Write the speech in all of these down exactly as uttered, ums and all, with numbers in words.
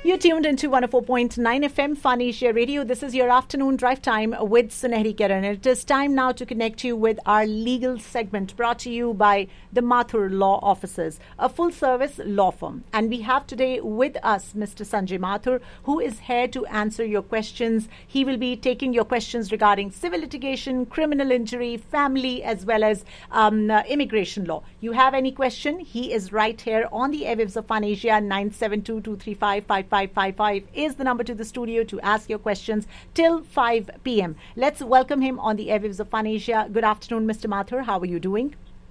You're tuned into one oh four point nine F M Fun Asia Radio. This is your afternoon drive time with Sunehri Kiran. It is time now to connect you with our legal segment brought to you by the Mathur Law Offices, a full-service law firm. And we have today with us Mister Sanjay Mathur, who is here to answer your questions. He will be taking your questions regarding civil litigation, criminal injury, family, as well as um, uh, immigration law. You have any question? He is right here on the airwaves of Fun Asia. Nine seven two, two three five, five five five five is the number to the studio to ask your questions till five p.m. Let's welcome him on the airwaves of Fun Asia. Good afternoon, Mister Mathur. How are you doing?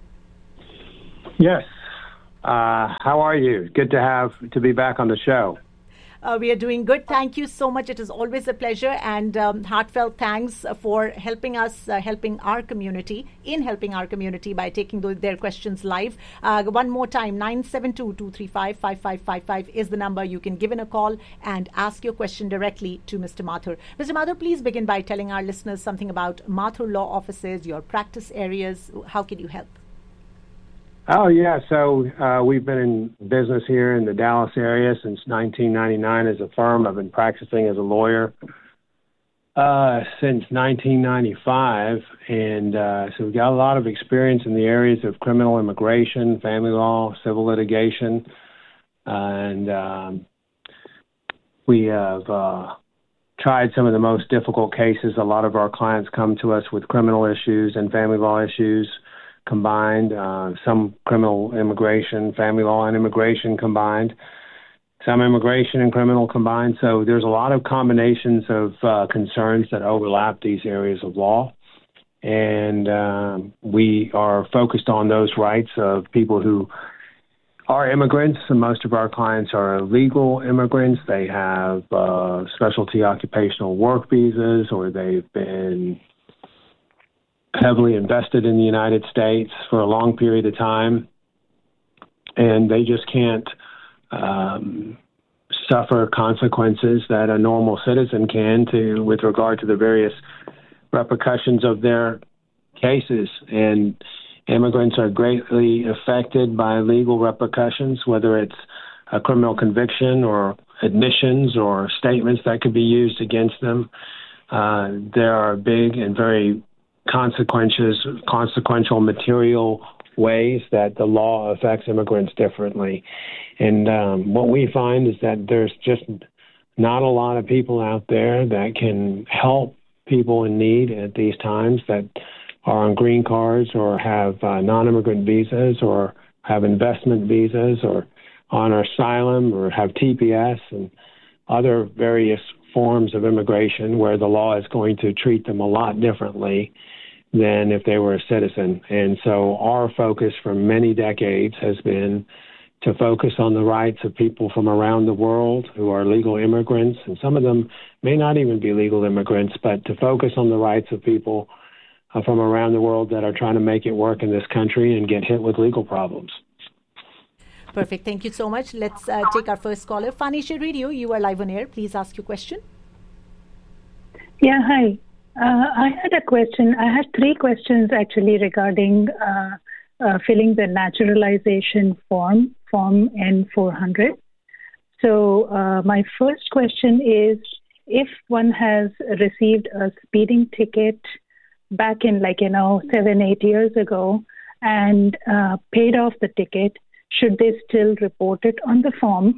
Yes. Uh, how are you? Good to have to be back on the show. Uh, we are doing good. Thank you so much. It is always a pleasure, and um, heartfelt thanks for helping us, uh, helping our community, in helping our community by taking those, their questions live. Uh, one more time, nine seven two, two three five, five five five five is the number. You can give in a call and ask your question directly to Mister Mathur. Mister Mathur, please begin by telling our listeners something about Mathur Law Offices, your practice areas. How can you help? Oh, yeah. So uh, we've been in business here in the Dallas area since nineteen ninety-nine as a firm. I've been practicing as a lawyer uh, since nineteen ninety-five. And uh, so we've got a lot of experience in the areas of criminal immigration, family law, civil litigation. And um, we have uh, tried some of the most difficult cases. A lot of our clients come to us with criminal issues and family law issues combined, uh, some criminal immigration, family law and immigration combined, some immigration and criminal combined. So there's a lot of combinations of uh, concerns that overlap these areas of law. And um, we are focused on those rights of people who are immigrants. And most of our clients are legal immigrants. They have uh, specialty occupational work visas, or they've been heavily invested in the United States for a long period of time, and they just can't um, suffer consequences that a normal citizen can to with regard to the various repercussions of their cases. And immigrants are greatly affected by legal repercussions, whether it's a criminal conviction or admissions or statements that could be used against them. Uh, there are big and very consequences, consequential material ways that the law affects immigrants differently. And um, what we find is that there's just not a lot of people out there that can help people in need at these times that are on green cards or have uh, non-immigrant visas or have investment visas or on asylum or have T P S and other various forms of immigration where the law is going to treat them a lot differently than if they were a citizen. And so our focus for many decades has been to focus on the rights of people from around the world who are legal immigrants, and some of them may not even be legal immigrants, but to focus on the rights of people uh, from around the world that are trying to make it work in this country and get hit with legal problems. Perfect. Thank you so much. Let's uh, take our first caller. Fun Asia Radio, you are live on air. Please ask your question. Yeah, hi. Uh, I had a question. I had three questions actually regarding uh, uh, filling the naturalization form, Form N four hundred. So uh, my first question is, if one has received a speeding ticket back in like, you know, seven, eight years ago and uh, paid off the ticket, should they still report it on the form?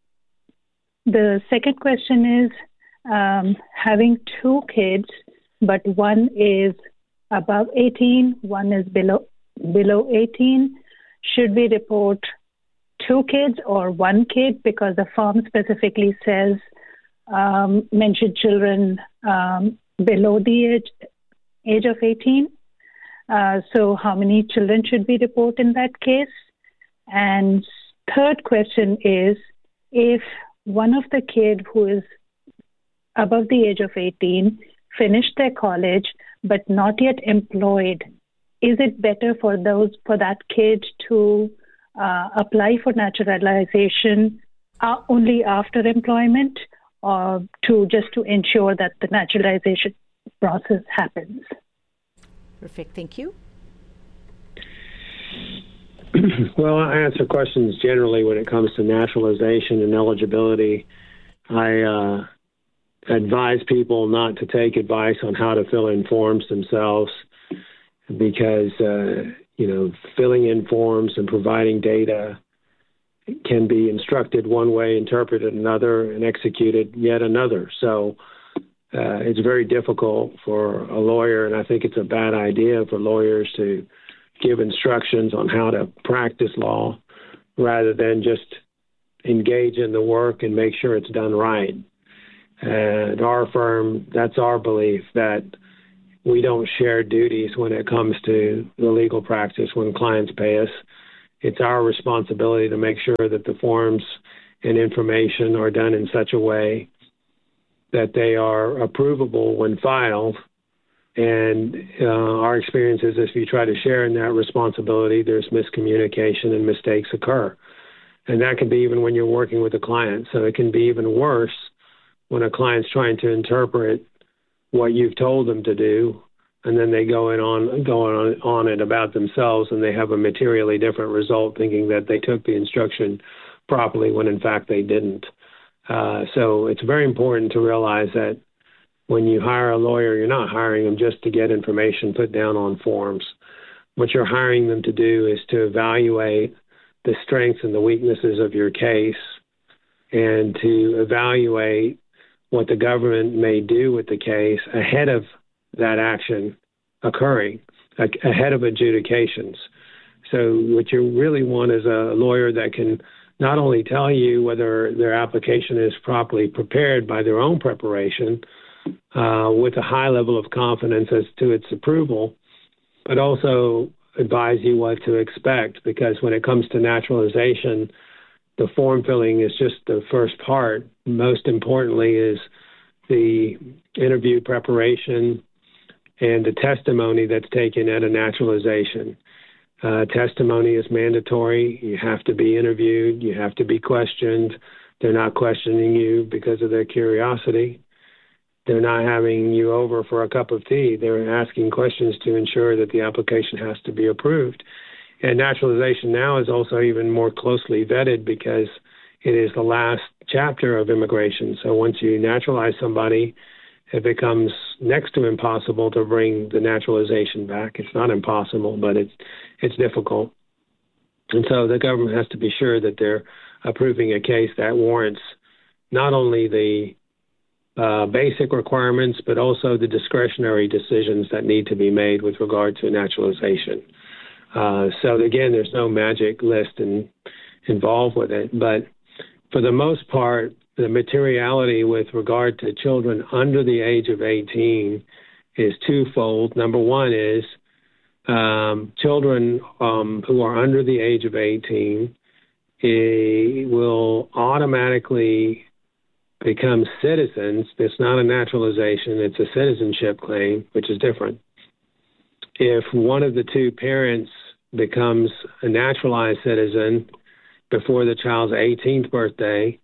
The second question is, um, having two kids, but one is above eighteen, one is below below eighteen. Should we report two kids or one kid? Because the form specifically says um, mention children um, below the age age of eighteen. Uh, so how many children should we report in that case? And third question is, if one of the kid who is above the age of eighteen finished their college but not yet employed, is it better for those for that kid to uh, apply for naturalization uh, only after employment, or to just to ensure that the naturalization process happens? Perfect. Thank you. Well, I answer questions generally when it comes to naturalization and eligibility I uh, advise people not to take advice on how to fill in forms themselves because, uh, you know, filling in forms and providing data can be instructed one way, interpreted another, and executed yet another. So uh, it's very difficult for a lawyer, and I think it's a bad idea for lawyers to give instructions on how to practice law rather than just engage in the work and make sure it's done right. At our firm, that's our belief that we don't share duties when it comes to the legal practice when clients pay us. It's our responsibility to make sure that the forms and information are done in such a way that they are approvable when filed. And uh, our experience is if you try to share in that responsibility, there's miscommunication and mistakes occur. And that can be even when you're working with a client. So it can be even worse when a client's trying to interpret what you've told them to do, and then they go in on go on, on it about themselves, and they have a materially different result, thinking that they took the instruction properly when in fact they didn't. Uh, so it's very important to realize that when you hire a lawyer, you're not hiring them just to get information put down on forms. What you're hiring them to do is to evaluate the strengths and the weaknesses of your case and to evaluate what the government may do with the case ahead of that action occurring, ahead of adjudications. So what you really want is a lawyer that can not only tell you whether their application is properly prepared by their own preparation uh, with a high level of confidence as to its approval, but also advise you what to expect, because when it comes to naturalization, the form filling is just the first part. Most importantly is the interview preparation and the testimony that's taken at a naturalization. Uh, testimony is mandatory. You have to be interviewed. You have to be questioned. They're not questioning you because of their curiosity. They're not having you over for a cup of tea. They're asking questions to ensure that the application has to be approved. And naturalization now is also even more closely vetted because it is the last chapter of immigration. So once you naturalize somebody, it becomes next to impossible to bring the naturalization back. It's not impossible, but it's it's difficult. And so the government has to be sure that they're approving a case that warrants not only the uh, basic requirements, but also the discretionary decisions that need to be made with regard to naturalization. Uh, so again, there's no magic list in, involved with it, but for the most part, the materiality with regard to children under the age of eighteen is twofold. Number one is um, children um, who are under the age of eighteen eh, will automatically become citizens. It's not a naturalization, it's a citizenship claim, which is different. If one of the two parents becomes a naturalized citizen before the child's eighteenth birthday,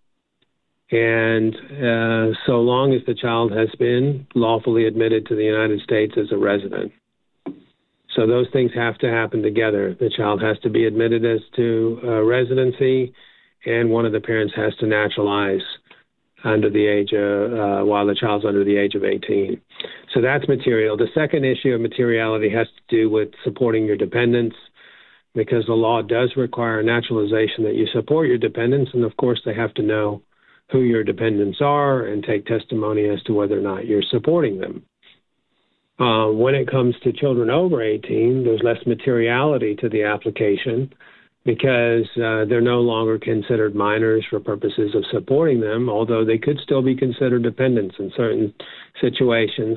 and uh, so long as the child has been lawfully admitted to the United States as a resident. So those things have to happen together. The child has to be admitted as to uh, residency, and one of the parents has to naturalize under the age of, uh, while the child's under the age of eighteen. So that's material. The second issue of materiality has to do with supporting your dependents, because the law does require naturalization that you support your dependents, and of course they have to know who your dependents are and take testimony as to whether or not you're supporting them. Uh, when it comes to children over eighteen, there's less materiality to the application because uh, they're no longer considered minors for purposes of supporting them, although they could still be considered dependents in certain situations.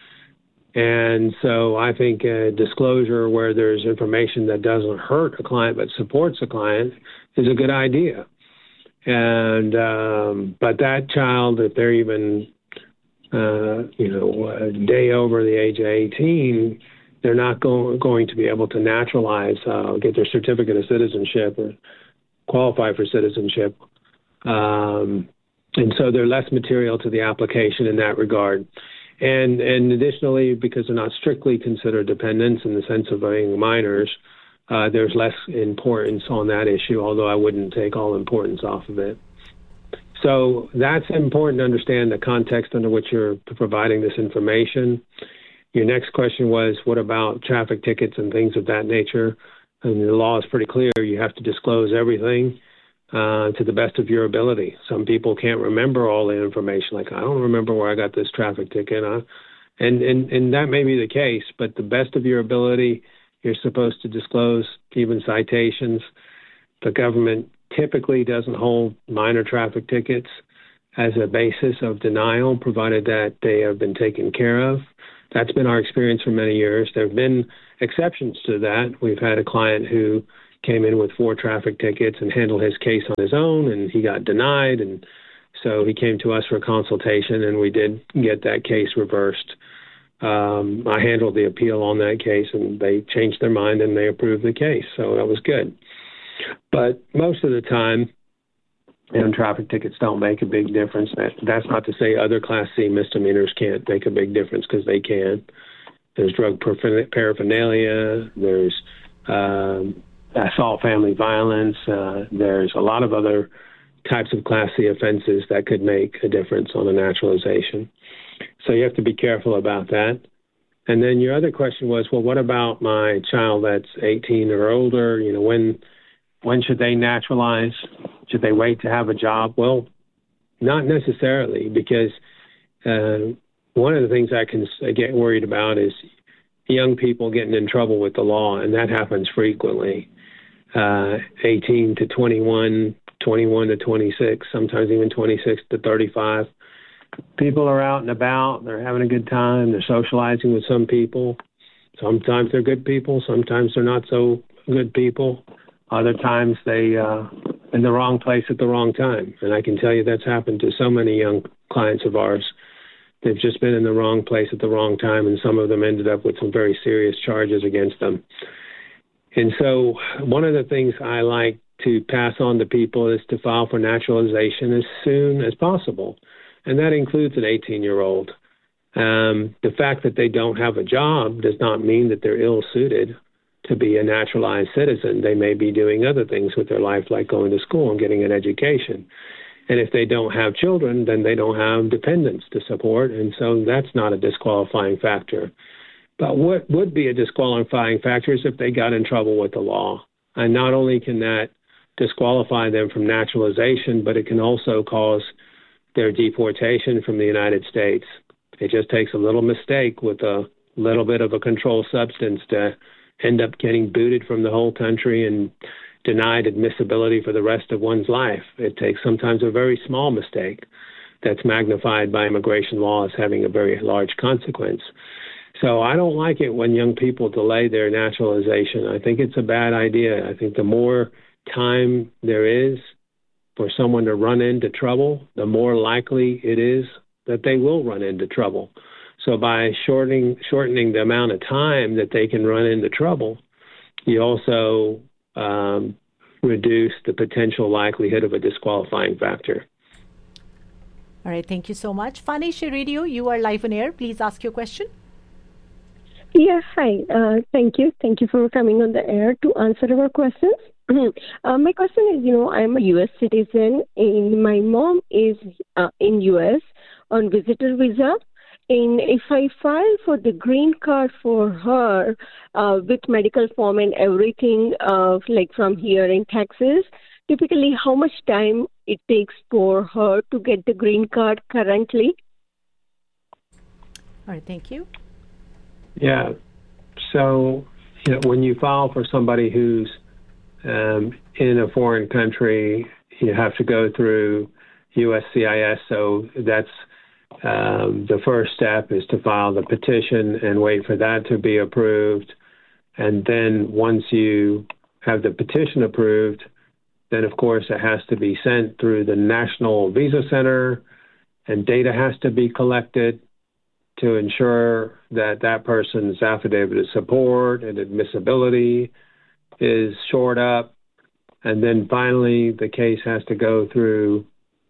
And so I think a disclosure where there's information that doesn't hurt a client but supports a client is a good idea. And um, but that child, if they're even uh, you know a day over the age of eighteen, they're not go- going to be able to naturalize, uh, get their certificate of citizenship or qualify for citizenship. Um, and so they're less material to the application in that regard. And and additionally, because they're not strictly considered dependents in the sense of being minors, uh, there's less importance on that issue, although I wouldn't take all importance off of it. So that's important to understand the context under which you're providing this information. Your next question was, what about traffic tickets and things of that nature? And the law is pretty clear. You have to disclose everything uh, to the best of your ability. Some people can't remember all the information. Like, I don't remember where I got this traffic ticket. Uh, and, and, and that may be the case, but the best of your ability, you're supposed to disclose even citations. The government typically doesn't hold minor traffic tickets as a basis of denial, provided that they have been taken care of. That's been our experience for many years. There have been exceptions to that. We've had a client who came in with four traffic tickets and handled his case on his own, and he got denied. And so he came to us for a consultation, and we did get that case reversed. Um, I handled the appeal on that case, and they changed their mind, and they approved the case. So that was good. But most of the time, you know, traffic tickets don't make a big difference. That, that's not to say other Class C misdemeanors can't make a big difference, because they can. There's drug paraphernalia. There's um, assault, family violence. Uh, there's a lot of other types of Class C offenses that could make a difference on a naturalization. So you have to be careful about that. And then your other question was, well, what about my child that's eighteen or older? You know, when when should they naturalize? Should they wait to have a job? Well, not necessarily, because uh, one of the things I can I get worried about is young people getting in trouble with the law, and that happens frequently. Uh, eighteen to twenty-one, twenty-one to twenty-six, sometimes even twenty-six to thirty-five. People are out and about. They're having a good time. They're socializing with some people. Sometimes they're good people. Sometimes they're not so good people. Other times they uh, in the wrong place at the wrong time. And I can tell you that's happened to so many young clients of ours. They've just been in the wrong place at the wrong time, and some of them ended up with some very serious charges against them. And so one of the things I like to pass on to people is to file for naturalization as soon as possible. And that includes an eighteen-year-old. Um, the fact that they don't have a job does not mean that they're ill-suited to be a naturalized citizen. They may be doing other things with their life, like going to school and getting an education. And if they don't have children, then they don't have dependents to support, and so that's not a disqualifying factor. But what would be a disqualifying factor is if they got in trouble with the law. And not only can that disqualify them from naturalization, but it can also cause their deportation from the United States. It just takes a little mistake with a little bit of a controlled substance to end up getting booted from the whole country and denied admissibility for the rest of one's life. It takes sometimes a very small mistake that's magnified by immigration law as having a very large consequence. So I don't like it when young people delay their naturalization. I think it's a bad idea. I think the more time there is for someone to run into trouble, the more likely it is that they will run into trouble. So by shortening shortening the amount of time that they can run into trouble, you also um, reduce the potential likelihood of a disqualifying factor. All right, thank you so much. Fani Radio, you are live on air. Please ask your question. Yeah, hi. Uh, thank you. Thank you for coming on the air to answer our questions. uh, my question is, you know, I'm a U S citizen, and my mom is uh, in U S on visitor visa. And if I file for the green card for her uh, with medical form and everything, uh, like from here in Texas, typically how much time it takes for her to get the green card currently? All right, thank you. Yeah. So, you know, when you file for somebody who's um, in a foreign country, you have to go through U S C I S. So that's um, the first step is to file the petition and wait for that to be approved. And then once you have the petition approved, then of course it has to be sent through the National Visa Center, and data has to be collected to ensure that that person's affidavit of support and admissibility is shored up. And then finally, the case has to go through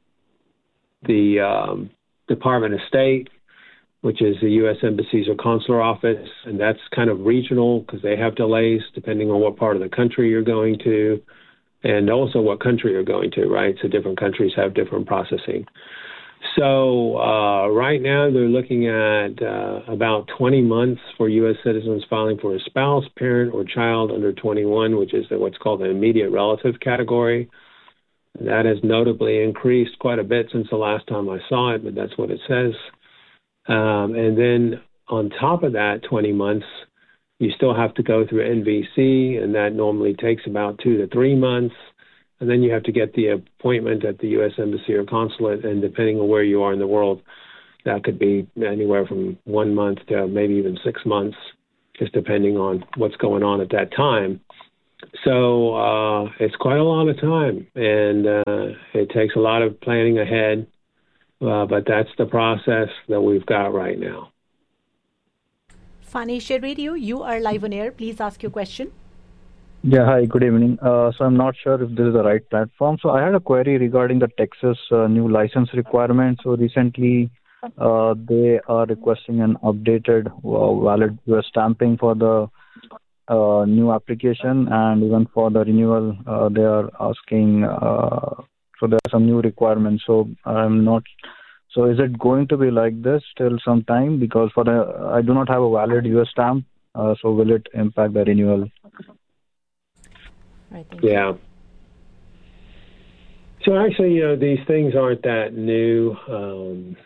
the um, Department of State, which is the U S embassies or consular office, and that's kind of regional because they have delays depending on what part of the country you're going to. and also what country you're going to, right? So different countries have different processing. So uh, right now they're looking at uh, about twenty months for U S citizens filing for a spouse, parent, or child under twenty-one, which is what's called the immediate relative category. That has notably increased quite a bit since the last time I saw it, but that's what it says. Um, and then on top of that, twenty months, you still have to go through N V C, and that normally takes about two to three months. And then you have to get the appointment at the U S Embassy or consulate, and depending on where you are in the world, that could be anywhere from one month to maybe even six months, just depending on what's going on at that time. So uh, it's quite a lot of time, and uh, it takes a lot of planning ahead, uh, but that's the process that we've got right now. Fani Share Radio, you are live on air. Please ask your question. Yeah, hi, good evening. Uh, so I'm not sure if this is the right platform. So I had a query regarding the Texas uh, new license requirement. So recently uh, they are requesting an updated uh, valid U S stamping for the uh, new application, and even for the renewal uh, they are asking, uh, so there are some new requirements. So I'm not, so is it going to be like this till some time? Because for the, I do not have a valid U S stamp, uh, so will it impact the renewal? Right, yeah. So actually, you know, these things aren't that new. Um,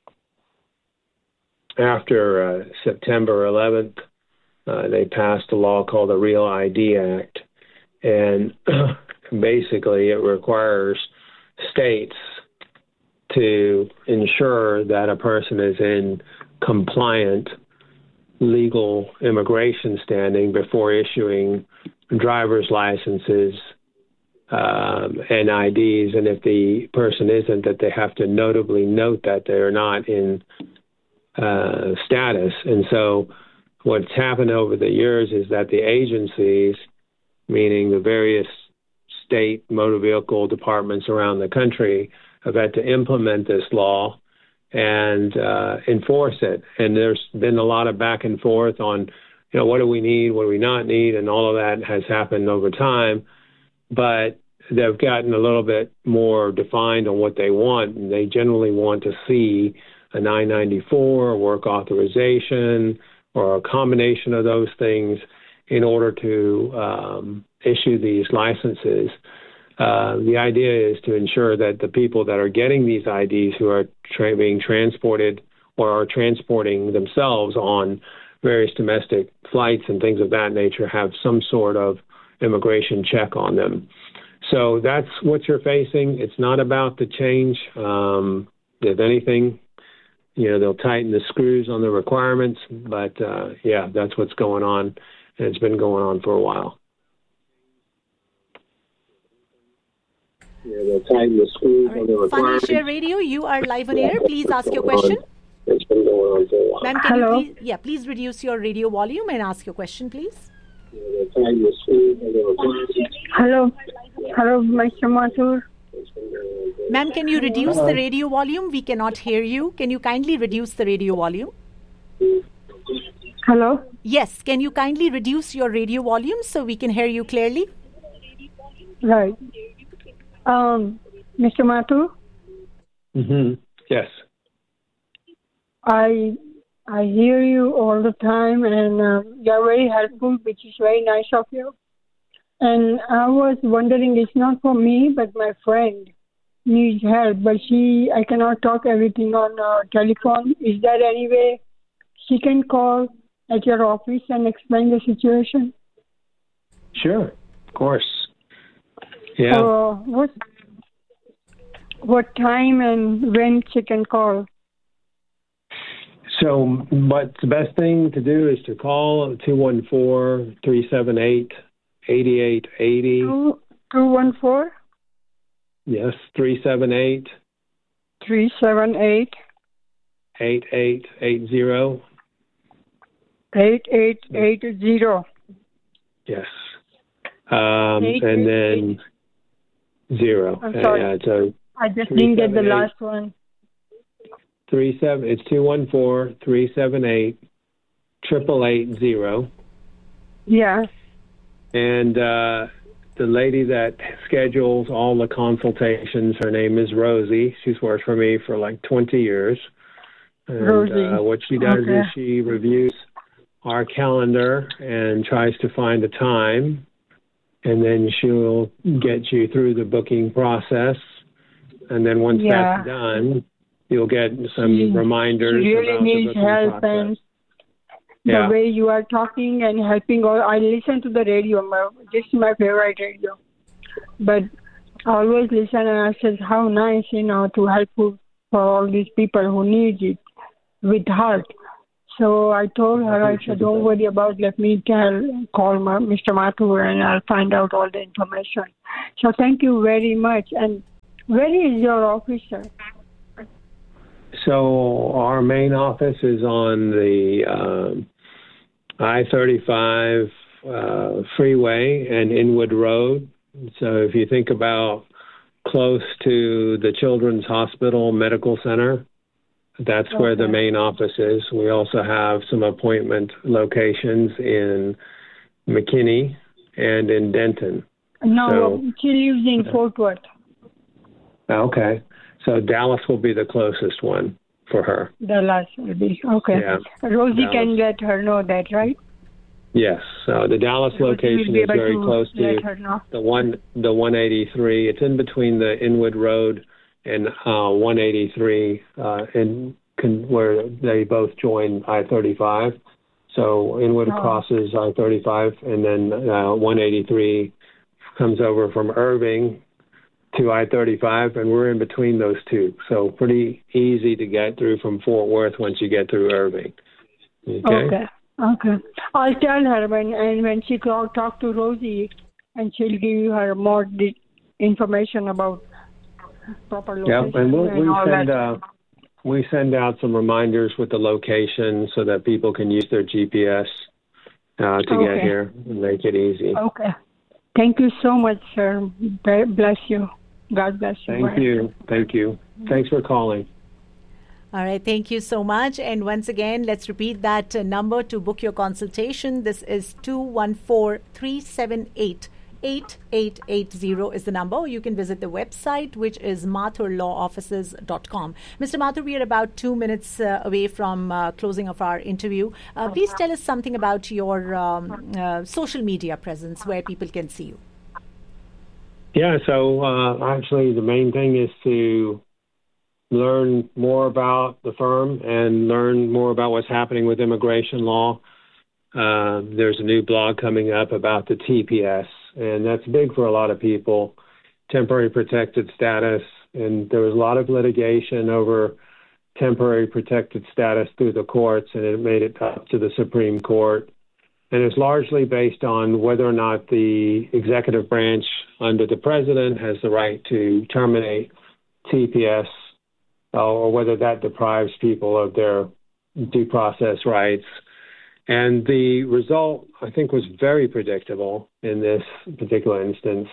after uh, September eleventh, uh, they passed a law called the Real I D Act, and basically it requires states to ensure that a person is in compliant legal immigration standing before issuing driver's licenses um, and I Ds, and if the person isn't, that they have to notably note that they're not in uh, status. And so what's happened over the years is that the agencies, meaning the various state motor vehicle departments around the country, have had to implement this law and uh, enforce it. And there's been a lot of back and forth on, you know, what do we need, what do we not need, and all of that has happened over time. But they've gotten a little bit more defined on what they want, and they generally want to see a nine ninety-four, a work authorization, or a combination of those things in order to um, issue these licenses. Uh, the idea is to ensure that the people that are getting these I Ds who are tra- being transported or are transporting themselves on various domestic flights and things of that nature have some sort of immigration check on them. So that's what you're facing. It's not about the change. Um, if anything, you know, they'll tighten the screws on the requirements, but uh, yeah, that's what's going on, and it's been going on for a while. Yeah, they'll tighten the screws right. on the requirements. Fani Share Radio, you are live on air. Please ask your question. It's been going on for a while. Ma'am, can Hello? you please, yeah, please reduce your radio volume and ask your question, please. Hello. Hello, Mister Mathur. Ma'am, can you reduce the radio volume? We cannot hear you. Can you kindly reduce the radio volume? Hello. Yes, can you kindly reduce your radio volume so we can hear you clearly? Right. Um, Mister Mathur, Mm-hmm. Yes. I I hear you all the time, and uh, you're very helpful, which is very nice of you. And I was wondering, it's not for me, but my friend needs help, but she, I cannot talk everything on uh, telephone. Is there any way she can call at your office and explain the situation? Sure. Of course. Yeah. Uh, what what time and when she can call? So but the best thing to do is to call two one four, three seven eight, eight eight eight zero. two one four? Yes, three seven eight, three seven eight, eight eight eight zero. eight eight eight zero. Yes. Um, Eight, and eight, then zero. I'm sorry. Uh, so I just three, didn't get the seven, eight. last one. Three seven. It's two one four three seven eight triple eight zero. Yeah. And uh, the lady that schedules all the consultations, her name is Rosie. She's worked for me for like twenty years. And Rosie. Uh, what she does Okay. is she reviews our calendar and tries to find a time, and then she'll get you through the booking process. And then once Yeah. that's done, you'll get some She- reminders She really about the needs booking help, process. and Yeah. the way you are talking and helping. All I listen to the radio. My, this is my favorite radio. But I always listen, and I said, how nice, you know, to help for all these people who need it with heart. So I told her, I said, don't worry about it. Let me tell, call my, Mister Mathur, and I'll find out all the information. So thank you very much. And where is your office, sir? So our main office is on the um, I thirty-five uh, freeway and Inwood Road. So if you think about close to the Children's Hospital Medical Center, that's where the Okay. main office is. We also have some appointment locations in McKinney and in Denton. No, So- she lives in Fort Worth. Okay. So Dallas will be the closest one for her. Dallas will be. Okay. Yeah. Rosie Dallas. can let her know that, right? Yes. So the Dallas Rosie will location be is able very to close let to her know. the one, the one eighty-three. It's in between the Inwood Road and uh, one eighty-three, uh, in con- where they both join I thirty-five. So Inwood Oh. crosses I thirty-five, and then uh, one eighty-three comes over from Irving to I thirty-five, and we're in between those two. So pretty easy to get through from Fort Worth once you get through Irving. Okay. Okay. Okay. I'll tell her when and when she talk, talk to Rosie, and she'll give her more de- information about proper Yeah, location and we'll, and we all send that. uh, we send out some reminders with the location so that people can use their G P S uh, to Okay. get here and make it easy. Okay. Thank you so much, sir. Be- Bless you. God bless you. Thank you. Thank you. Thanks for calling. All right, thank you so much. And once again, let's repeat that uh, number to book your consultation. This is two one four, three seven eight, eight eight eight zero is the number. You can visit the website, which is mathur law offices dot com. Mister Mathur, we are about two minutes uh, away from uh, closing of our interview. Uh, please tell us something about your um, uh, social media presence where people can see you. Yeah, so uh, actually the main thing is to learn more about the firm and learn more about what's happening with immigration law. Uh, there's a new blog coming up about the T P S, and that's big for a lot of people, temporary protected status. And there was a lot of litigation over temporary protected status through the courts, and it made it up to the Supreme Court. And it's largely based on whether or not the executive branch under the president has the right to terminate T P S, uh, or whether that deprives people of their due process rights. And the result, I think, was very predictable in this particular instance.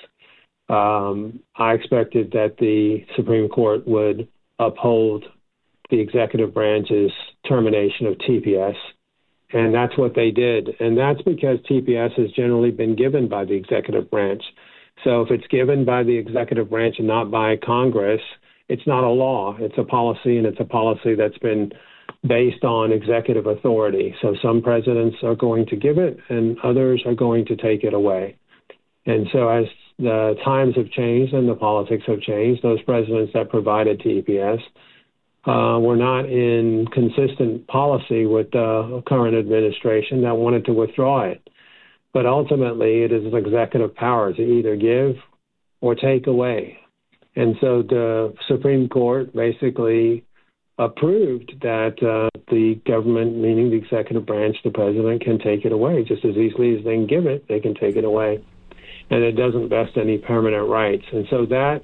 Um, I expected that the Supreme Court would uphold the executive branch's termination of T P S. And that's what they did. And that's because T P S has generally been given by the executive branch. So if it's given by the executive branch and not by Congress, it's not a law. It's a policy, and it's a policy that's been based on executive authority. So some presidents are going to give it, and others are going to take it away. And so as the times have changed and the politics have changed, those presidents that provided T P S Uh, were not in consistent policy with the current administration that wanted to withdraw it. But ultimately, it is an executive power to either give or take away. And so the Supreme Court basically approved that uh, the government, meaning the executive branch, the president, can take it away. Just as easily as they can give it, they can take it away. And it doesn't vest any permanent rights. And so that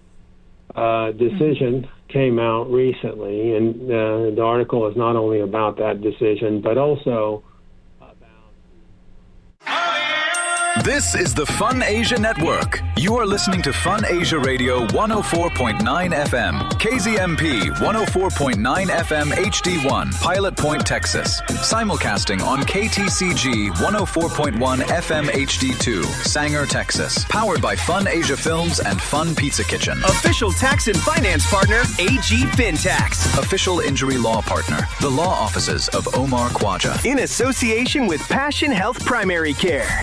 uh, decision came out recently, and uh, the article is not only about that decision, but also about... This is the Fun Asia Network. You are listening to Fun Asia Radio one oh four point nine F M, K Z M P one oh four point nine F M H D one, Pilot Point, Texas. Simulcasting on K T C G one oh four point one F M H D two, Sanger, Texas. Powered by Fun Asia Films and Fun Pizza Kitchen. Official tax and finance partner, A G FinTax. Official injury law partner, the law offices of Omar Khwaja. In association with Passion Health Primary Care.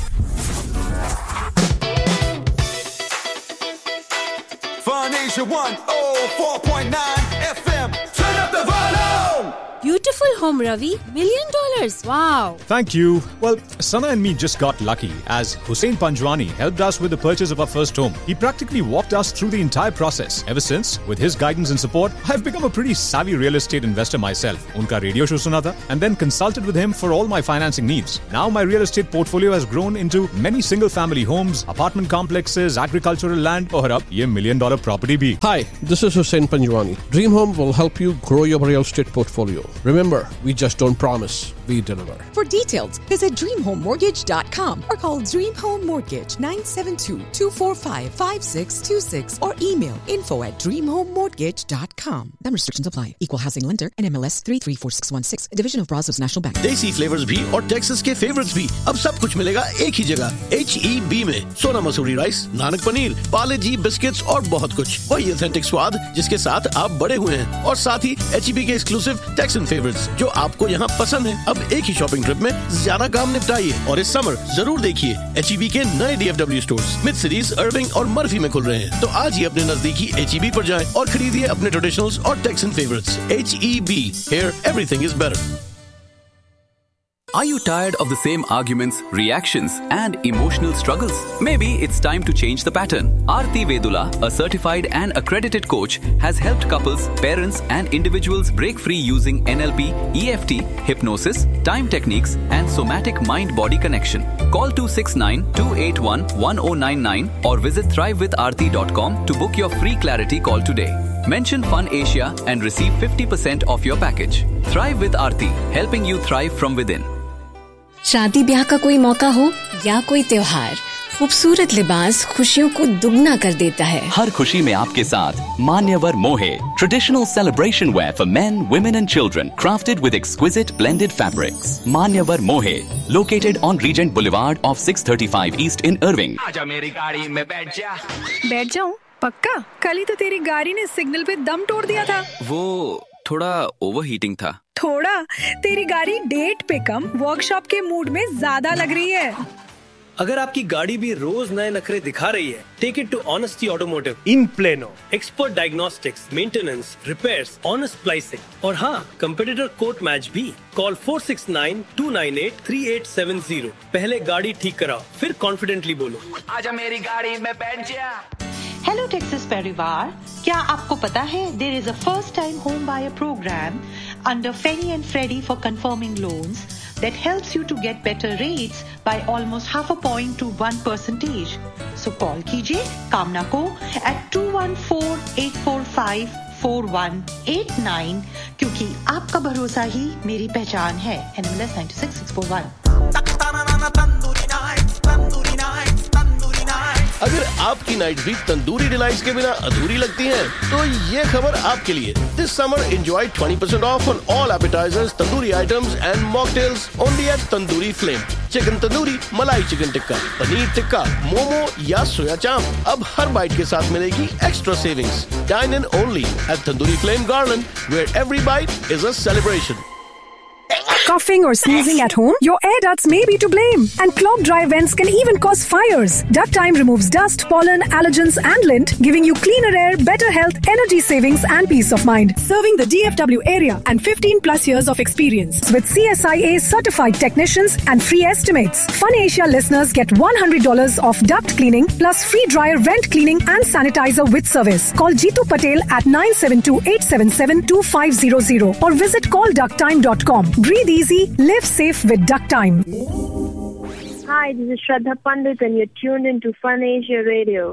Fun Asia one oh four point nine F M. Turn up the volume! Beautiful home, Ravi. Million dollars. Wow. Thank you. Well, Sana and me just got lucky as Hussein Panjwani helped us with the purchase of our first home. He practically walked us through the entire process. Ever since, with his guidance and support, I've become a pretty savvy real estate investor myself. Unka radio show suna tha, and then consulted with him for all my financing needs. Now my real estate portfolio has grown into many single-family homes, apartment complexes, agricultural land, और अब ये million dollar property bhi. Hi, this is Hussein Panjwani. Dream Home will help you grow your real estate portfolio. Remember, we just don't promise, we deliver. For details, visit dream home mortgage dot com or call Dream Home Mortgage nine seven two, two four five, five six two six or email info at dream home mortgage dot com. Some restrictions apply. Equal housing lender and M L S three three four six one six, division of Brazos National Bank. देसी flavours भी और Texas के favourites भी अब सब कुछ मिलेगा एक ही जगह H E B में सोना मसूरी राइस, नानक पनीर, पाले जी बिस्किट्स और बहुत कुछ वही ऑथेंटिक स्वाद जिसके साथ आप बड़े हुए हैं और साथ ही H E B के एक्सक्लूसिव टेक्सन फेवरेट्स जो आपको यहाँ पसंद है। अब एक ही शॉपिंग ट्रिप में ज्यादा काम निपटाइए और इस समर जरूर देखिए H E B के नए D F W stores mid cities, अर्विंग और मर्फी में खुल रहे हैं। तो आज ही अपने नजदीकी H E B पर जाएं और खरीदिए अपने ट्रेडिशनल्स और taxon favourites. H E B, here everything is better. Are you tired of the same arguments, reactions, and emotional struggles? Maybe it's time to change the pattern. Aarti Vedula, a certified and accredited coach, has helped couples, parents, and individuals break free using N L P, E F T, hypnosis, time techniques, and somatic mind-body connection. Call two six nine, two eight one, one oh nine nine or visit thrive with aarti dot com to book your free clarity call today. Mention Fun Asia and receive fifty percent off your package. Thrive with Aarti, helping you thrive from within. शादी ब्याह का कोई मौका हो या कोई त्योहार, खूबसूरत लिबास खुशियों को दुगना कर देता है। हर खुशी में आपके साथ मान्यवर मोहे, traditional celebration wear for men, women and children, crafted with exquisite blended fabrics. मान्यवर मोहे, located on Regent Boulevard off six thirty-five East in Irving. आजा मेरी गाड़ी में बैठ जा। बैठ जाऊं? पक्का? कल ही तो तेरी गाड़ी ने सिग्नल पे दम तोड़ दिया था। वो थोड़ा ओवरहीटिंग था। थोड़ा? तेरी गाड़ी डेट पे कम वर्कशॉप के मूड में ज्यादा लग रही है। अगर आपकी गाड़ी भी रोज नए नखरे दिखा रही है, take it to honesty automotive in plano. Expert diagnostics, maintenance, repairs, honest pricing और हाँ, कंपेटिटर कोट मैच भी। Call four six nine, to nine eight, three eight seven zero. पहले गाड़ी ठीक कराओ, फिर कॉन्फिडेंटली बोलो, आजा मेरी गाड़ी में बैठ जा। हेलो टेक्सास परिवार, क्या आपको पता है there is a first time home buyer programme under Feni and Freddy for confirming loans that helps you to get better rates by almost half a point to one percentage. So call कीजिए कामना को at two one four, eight four five, four one eight nine क्योंकि आपका भरोसा ही मेरी पहचान है। N M L S nine six six four one. अगर आपकी नाइट भी तंदूरी डिलाइट्स के बिना अधूरी लगती हैं, तो ये खबर आपके लिए। This summer enjoy twenty percent off on all appetizers, tandoori items and mocktails only at Tandoori Flame. Chicken tandoori, मलाई चिकन टिक्का, पनीर टिक्का, मोमो या सोया चांप, अब हर बाइट के साथ मिलेगी extra savings. Dine in only at Tandoori Flame Garland, where every bite is a celebration. Coughing or sneezing at home? Your air ducts may be to blame, and clogged dry vents can even cause fires. Duct Time removes dust, pollen, allergens, and lint, giving you cleaner air, better health, energy savings, and peace of mind. Serving the D F W area and fifteen plus years of experience with C S I A certified technicians and free estimates. Fun Asia listeners get one hundred dollars off duct cleaning plus free dryer vent cleaning and sanitizer with service. Call Jeetu Patel at nine seven two, eight seven seven, two five zero zero or visit call duct time dot com. Breathe easy, live safe with Duct Time. Hi, this is Shraddha Pandit and you're tuned into Fun Asia Radio.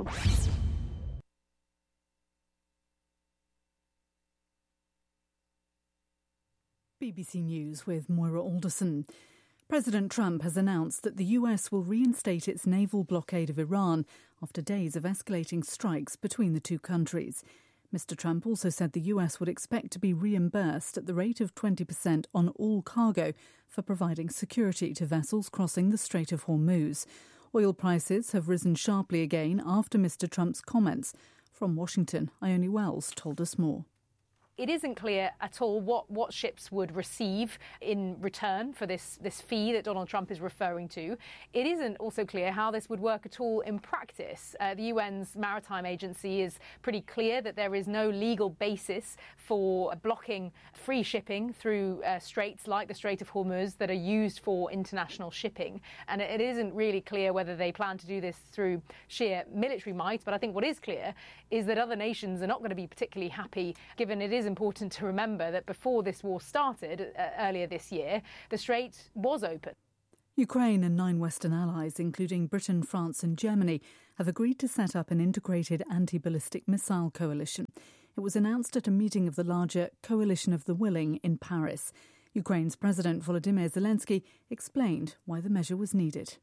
B B C News with Moira Alderson. President Trump has announced that the U S will reinstate its naval blockade of Iran after days of escalating strikes between the two countries. Mister Trump also said the U S would expect to be reimbursed at the rate of twenty percent on all cargo for providing security to vessels crossing the Strait of Hormuz. Oil prices have risen sharply again after Mister Trump's comments. From Washington, Ione Wells told us more. It isn't clear at all what, what ships would receive in return for this, this fee that Donald Trump is referring to. It isn't also clear how this would work at all in practice. Uh, the U N's Maritime Agency is pretty clear that there is no legal basis for blocking free shipping through uh, straits like the Strait of Hormuz that are used for international shipping. And it isn't really clear whether they plan to do this through sheer military might. But I think what is clear is that other nations are not going to be particularly happy, given it is important to remember that before this war started uh, earlier this year, the strait was open. Ukraine and nine Western allies, including Britain, France and Germany, have agreed to set up an integrated anti-ballistic missile coalition. It was announced at a meeting of the larger Coalition of the Willing in Paris. Ukraine's President Volodymyr Zelensky explained why the measure was needed.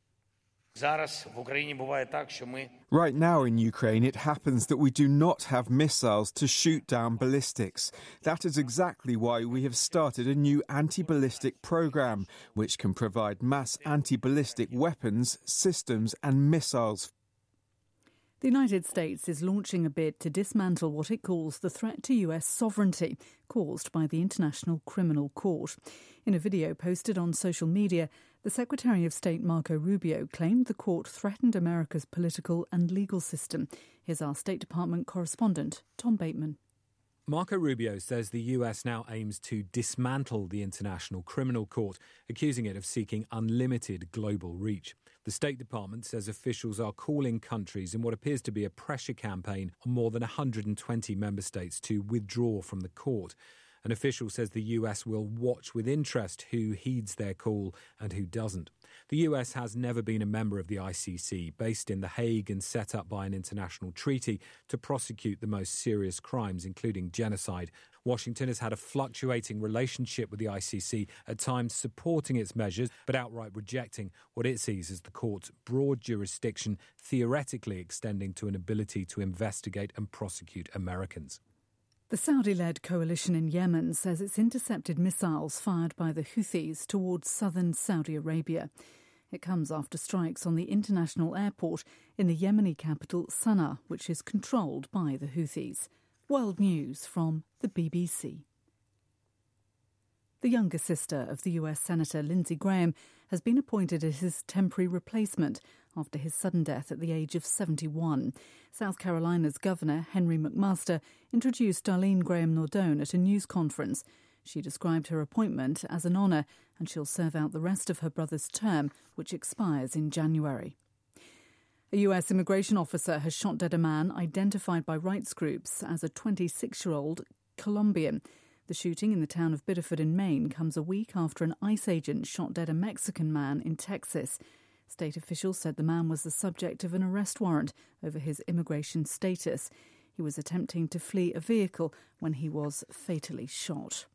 Right now in Ukraine, it happens that we do not have missiles to shoot down ballistics. That is exactly why we have started a new anti-ballistic program, which can provide mass anti-ballistic weapons, systems and missiles. The United States is launching a bid to dismantle what it calls the threat to U S sovereignty caused by the International Criminal Court. In a video posted on social media, the Secretary of State Marco Rubio claimed the court threatened America's political and legal system. Here's our State Department correspondent, Tom Bateman. Marco Rubio says the U S now aims to dismantle the International Criminal Court, accusing it of seeking unlimited global reach. The State Department says officials are calling countries in what appears to be a pressure campaign on more than one hundred twenty member states to withdraw from the court. An official says the U S will watch with interest who heeds their call and who doesn't. The U S has never been a member of the I C C, based in The Hague and set up by an international treaty to prosecute the most serious crimes, including genocide. Washington has had a fluctuating relationship with the I C C, at times supporting its measures, but outright rejecting what it sees as the court's broad jurisdiction, theoretically extending to an ability to investigate and prosecute Americans. The Saudi-led coalition in Yemen says it's intercepted missiles fired by the Houthis towards southern Saudi Arabia. It comes after strikes on the international airport in the Yemeni capital Sana'a, which is controlled by the Houthis. World News from the B B C. The younger sister of the U S Senator Lindsey Graham has been appointed as his temporary replacement after his sudden death at the age of seventy-one. South Carolina's Governor Henry McMaster introduced Darlene Graham Nordone at a news conference. She described her appointment as an honour, and she'll serve out the rest of her brother's term, which expires in January. A U S immigration officer has shot dead a man identified by rights groups as a twenty-six-year-old Colombian. The shooting in the town of Biddeford in Maine comes a week after an ICE agent shot dead a Mexican man in Texas. State officials said the man was the subject of an arrest warrant over his immigration status. He was attempting to flee a vehicle when he was fatally shot.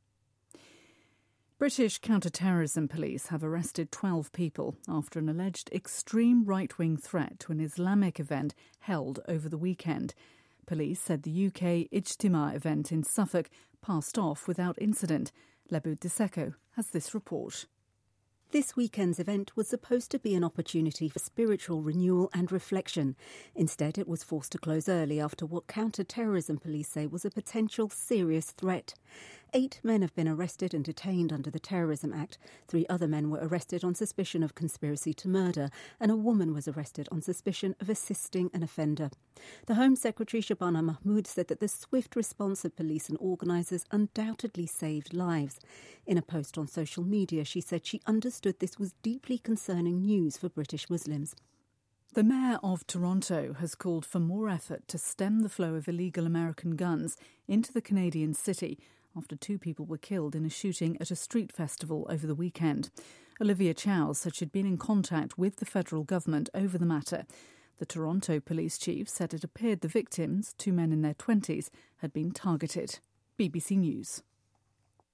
British counter-terrorism police have arrested twelve people after an alleged extreme right-wing threat to an Islamic event held over the weekend. Police said the U K Ijtima event in Suffolk passed off without incident. Lebu Diseko has this report. This weekend's event was supposed to be an opportunity for spiritual renewal and reflection. Instead, it was forced to close early after what counter-terrorism police say was a potential serious threat. Eight men have been arrested and detained under the Terrorism Act. Three other men were arrested on suspicion of conspiracy to murder, and a woman was arrested on suspicion of assisting an offender. The Home Secretary Shabana Mahmood said that the swift response of police and organisers undoubtedly saved lives. In a post on social media, she said she understood this was deeply concerning news for British Muslims. The Mayor of Toronto has called for more effort to stem the flow of illegal American guns into the Canadian city after two people were killed in a shooting at a street festival over the weekend. Olivia Chow said she'd been in contact with the federal government over the matter. The Toronto police chief said it appeared the victims, two men in their twenties, had been targeted. B B C News.